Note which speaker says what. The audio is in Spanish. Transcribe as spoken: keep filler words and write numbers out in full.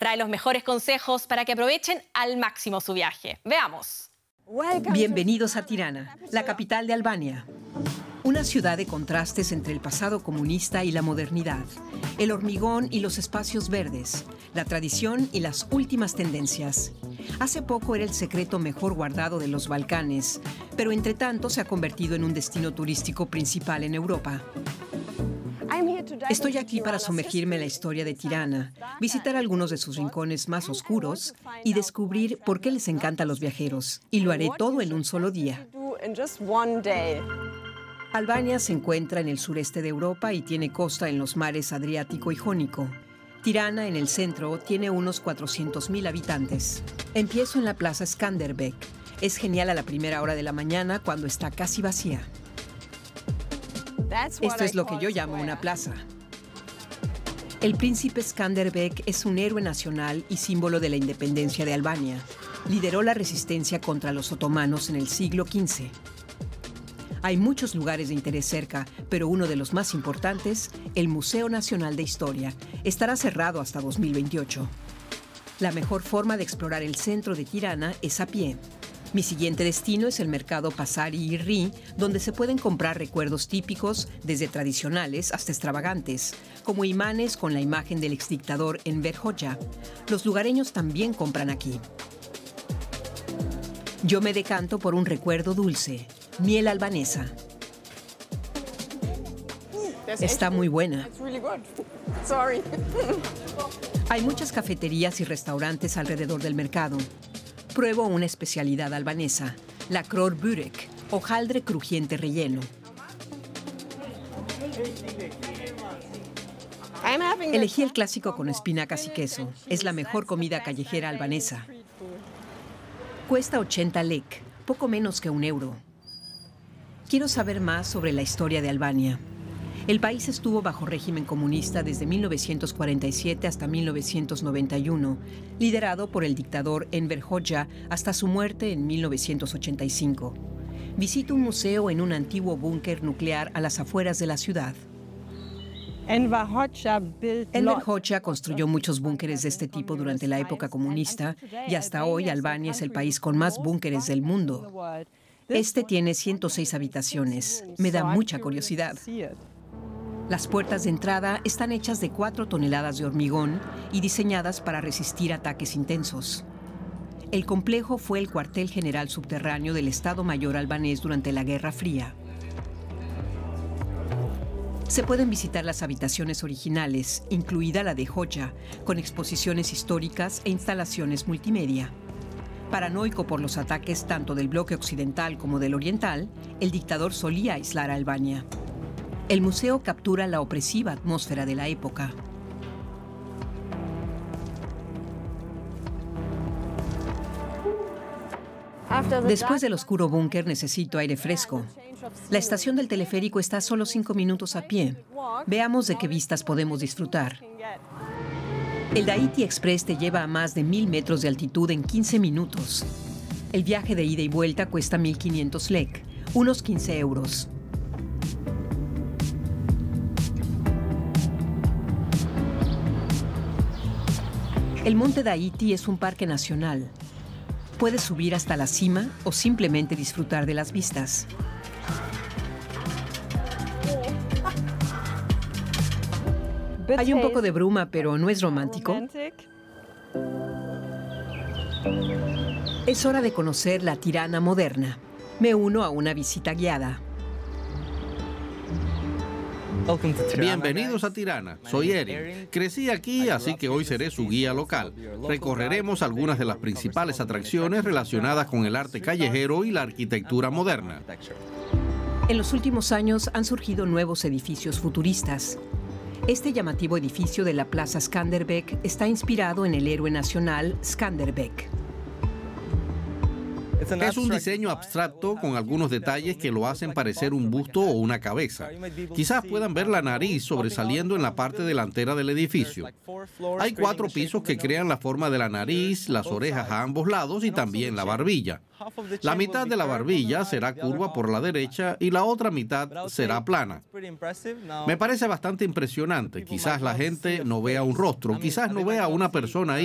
Speaker 1: trae los mejores consejos para que aprovechen al máximo su viaje. Veamos.
Speaker 2: Bienvenidos a Tirana, la capital de Albania. Una ciudad de contrastes entre el pasado comunista y la modernidad, el hormigón y los espacios verdes, la tradición y las últimas tendencias. Hace poco era el secreto mejor guardado de los Balcanes, pero entre tanto se ha convertido en un destino turístico principal en Europa. Estoy aquí para sumergirme en la historia de Tirana, visitar algunos de sus rincones más oscuros y descubrir por qué les encanta a los viajeros. Y lo haré todo en un solo día. Albania se encuentra en el sureste de Europa y tiene costa en los mares Adriático y Jónico. Tirana, en el centro, tiene unos cuatrocientos mil habitantes. Empiezo en la plaza Skanderbeg. Es genial a la primera hora de la mañana cuando está casi vacía. Esto es lo que yo llamo una plaza. El príncipe Skanderbeg es un héroe nacional y símbolo de la independencia de Albania. Lideró la resistencia contra los otomanos en el siglo quince. Hay muchos lugares de interés cerca, pero uno de los más importantes, el Museo Nacional de Historia, estará cerrado hasta dos mil veintiocho. La mejor forma de explorar el centro de Tirana es a pie. Mi siguiente destino es el mercado Pasari Irri, donde se pueden comprar recuerdos típicos, desde tradicionales hasta extravagantes, como imanes con la imagen del exdictador Enver Hoxha. Los lugareños también compran aquí. Yo me decanto por un recuerdo dulce, miel albanesa. Está muy buena. Hay muchas cafeterías y restaurantes alrededor del mercado. Pruebo una especialidad albanesa, la kror börek, hojaldre crujiente relleno. Elegí el clásico con espinacas y queso. Es la mejor comida callejera albanesa. Cuesta ochenta lek, poco menos que un euro. Quiero saber más sobre la historia de Albania. El país estuvo bajo régimen comunista desde mil novecientos cuarenta y siete hasta mil novecientos noventa y uno, liderado por el dictador Enver Hoxha hasta su muerte en mil novecientos ochenta y cinco. Visito un museo en un antiguo búnker nuclear a las afueras de la ciudad. Enver Hoxha construyó muchos búnkeres de este tipo durante la época comunista y hasta hoy Albania es el país con más búnkeres del mundo. Este tiene ciento seis habitaciones. Me da mucha curiosidad. Las puertas de entrada están hechas de cuatro toneladas de hormigón y diseñadas para resistir ataques intensos. El complejo fue el cuartel general subterráneo del Estado Mayor albanés durante la Guerra Fría. Se pueden visitar las habitaciones originales, incluida la de Hoxha, con exposiciones históricas e instalaciones multimedia. Paranoico por los ataques tanto del bloque occidental como del oriental, el dictador solía aislar a Albania. El museo captura la opresiva atmósfera de la época. Después del oscuro búnker necesito aire fresco. La estación del teleférico está a solo cinco minutos a pie. Veamos de qué vistas podemos disfrutar. El Daiti Express te lleva a más de mil metros de altitud en quince minutos. El viaje de ida y vuelta cuesta mil quinientos lek, unos quince euros. El Monte Daiti es un parque nacional. Puedes subir hasta la cima o simplemente disfrutar de las vistas. Hay un poco de bruma, pero no es romántico. Es hora de conocer la Tirana moderna. Me uno a una visita guiada.
Speaker 3: Bienvenidos a Tirana, soy Erin. Crecí aquí, así que hoy seré su guía local. Recorreremos algunas de las principales atracciones relacionadas con el arte callejero y la arquitectura moderna.
Speaker 2: En los últimos años han surgido nuevos edificios futuristas. Este llamativo edificio de la Plaza Skanderbeg está inspirado en el héroe nacional Skanderbeg.
Speaker 3: Es un diseño abstracto con algunos detalles que lo hacen parecer un busto o una cabeza. Quizás puedan ver la nariz sobresaliendo en la parte delantera del edificio. Hay cuatro pisos que crean la forma de la nariz, las orejas a ambos lados y también la barbilla. La mitad de la barbilla será curva por la derecha y la otra mitad será plana. Me parece bastante impresionante. Quizás la gente no vea un rostro, quizás no vea a una persona ahí.